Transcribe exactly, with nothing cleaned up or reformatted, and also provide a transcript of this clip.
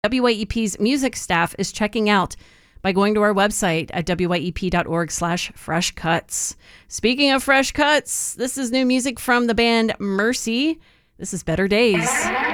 W Y E P's music staff is checking out by going to our website at W Y E P dot org slash fresh cuts. Speaking of fresh cuts, this is new music from the band Mercy. This is Better Days.